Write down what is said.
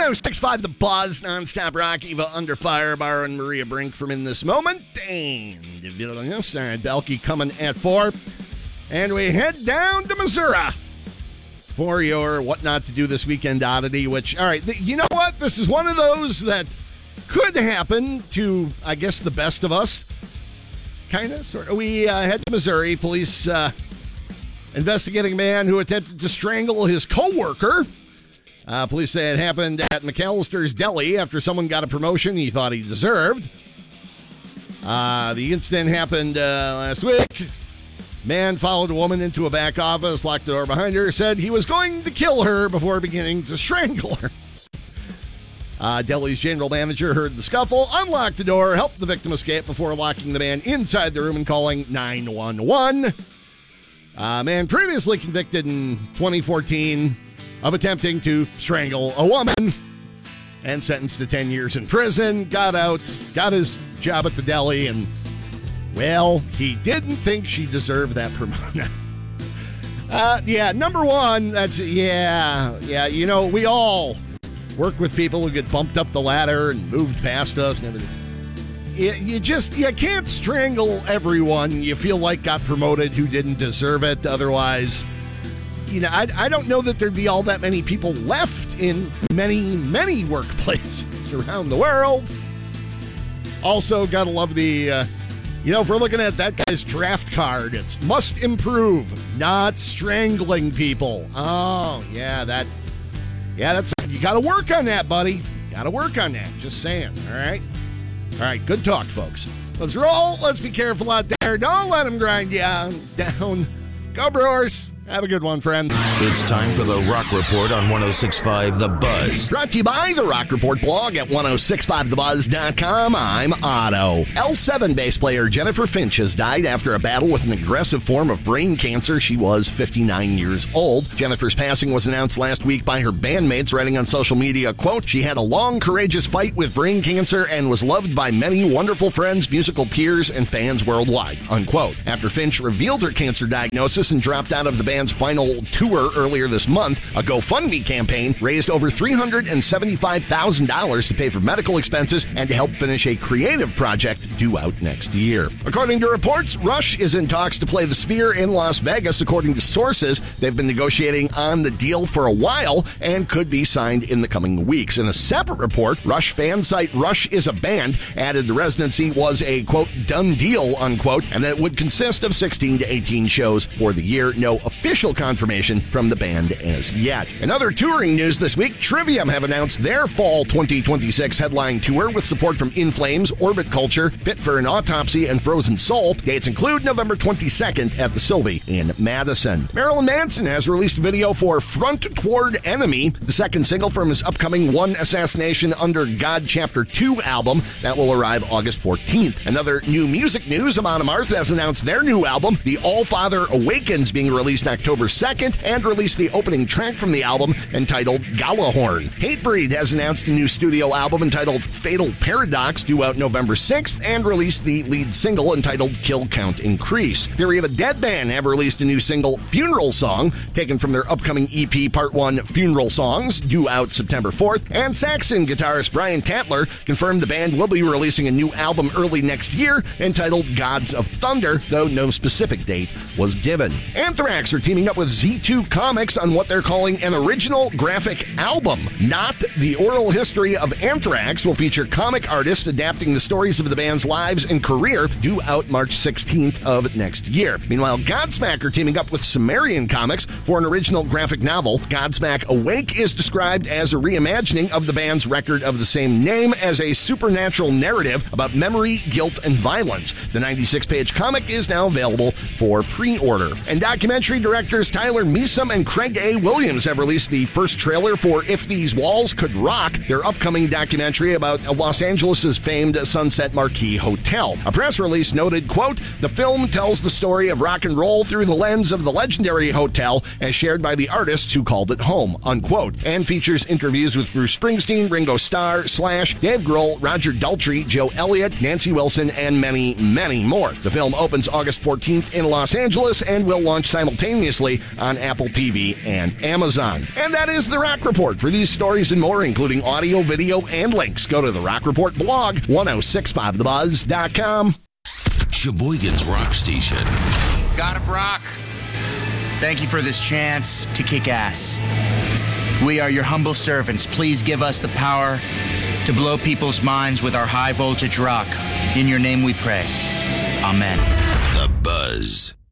106.5 The Buzz, nonstop rock. Eva Under Fire, Bar and Maria Brink from In This Moment. And Belky coming at 4. And we head down to Missouri for your What Not to Do This Weekend oddity, which, all right, you know what? This is one of those that could happen to, I guess, the best of us. Kind of, sort of. We head to Missouri. Police investigating a man who attempted to strangle his co-worker. Police say it happened at McAllister's Deli after someone got a promotion he thought he deserved. The incident happened last week. Man followed a woman into a back office, locked the door behind her, said he was going to kill her before beginning to strangle her. Deli's general manager heard the scuffle, unlocked the door, helped the victim escape before locking the man inside the room and calling 911. Man previously convicted in 2014 of attempting to strangle a woman and sentenced to 10 years in prison, got out, got his job at the deli, and, well, he didn't think she deserved that promotion. Number one, you know, we all work with people who get bumped up the ladder and moved past us and everything. You can't strangle everyone you feel like got promoted who didn't deserve it. Otherwise, you know, I don't know that there'd be all that many people left in many workplaces around the world. Also, gotta love the, if we're looking at that guy's draft card, it's must improve, not strangling people. Oh, that's, you gotta work on that, buddy. Gotta work on that. Just saying, all right? All right, good talk, folks. Let's roll. Let's be careful out there. Don't let them grind you down. Go Brewers. Have a good one, friends. It's time for the Rock Report on 106.5 The Buzz. Brought to you by the Rock Report blog at 1065thebuzz.com. I'm Otto. L7 bass player Jennifer Finch has died after a battle with an aggressive form of brain cancer. She was 59 years old. Jennifer's passing was announced last week by her bandmates, writing on social media, quote, "She had a long, courageous fight with brain cancer and was loved by many wonderful friends, musical peers, and fans worldwide," unquote. After Finch revealed her cancer diagnosis and dropped out of the band's final tour earlier this month, a GoFundMe campaign raised over $375,000 to pay for medical expenses and to help finish a creative project due out next year. According to reports, Rush is in talks to play the Sphere in Las Vegas. According to sources, they've been negotiating on the deal for a while and could be signed in the coming weeks. In a separate report, Rush fan site Rush is a Band added the residency was a, quote, done deal, unquote, and that it would consist of 16 to 18 shows for the year. No official confirmation from the band as yet. In other touring news this week, Trivium have announced their fall 2026 headline tour with support from In Flames, Orbit Culture, Fit for an Autopsy, and Frozen Soul. Dates include November 22nd at the Sylvie in Madison. Marilyn Manson has released a video for Front Toward Enemy, the second single from his upcoming One Assassination Under God Chapter 2 album that will arrive August 14th. Another new music news, Amon Amarth has announced their new album, The All-Father Awakens, being released October 2nd, and released the opening track from the album entitled Galahorn. Hatebreed has announced a new studio album entitled Fatal Paradox, due out November 6th, and released the lead single entitled Kill Count Increase. Theory of a Dead Band have released a new single, Funeral Song, taken from their upcoming EP Part 1 Funeral Songs, due out September 4th, and Saxon guitarist Brian Tatler confirmed the band will be releasing a new album early next year entitled Gods of Thunder, though no specific date was given. Anthrax are teaming up with Z2 Comics on what they're calling an original graphic album. Not the Oral History of Anthrax will feature comic artists adapting the stories of the band's lives and career, due out March 16th of next year. Meanwhile, Godsmack are teaming up with Sumerian Comics for an original graphic novel. Godsmack Awake is described as a reimagining of the band's record of the same name as a supernatural narrative about memory, guilt, and violence. The 96-page comic is now available for pre-order. And documentary directors Tyler Measom and Craig A. Williams have released the first trailer for If These Walls Could Rock, their upcoming documentary about Los Angeles' famed Sunset Marquis Hotel. A press release noted, quote, "The film tells the story of rock and roll through the lens of the legendary hotel as shared by the artists who called it home," unquote, and features interviews with Bruce Springsteen, Ringo Starr, Slash, Dave Grohl, Roger Daltrey, Joe Elliott, Nancy Wilson, and many more. The film opens August 14th in Los Angeles and will launch simultaneously simultaneously on Apple TV and Amazon. And that is The Rock Report. For these stories and more, including audio, video, and links, go to The Rock Report blog, 1065thebuzz.com. Sheboygan's Rock Station. God of Rock, thank you for this chance to kick ass. We are your humble servants. Please give us the power to blow people's minds with our high voltage rock. In your name we pray. Amen. The Buzz.